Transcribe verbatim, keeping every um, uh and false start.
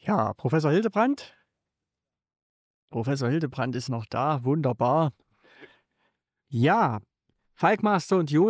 Ja, Professor Hildebrand? Professor Hildebrand ist noch da, wunderbar. Ja, Falk, Master und Yoda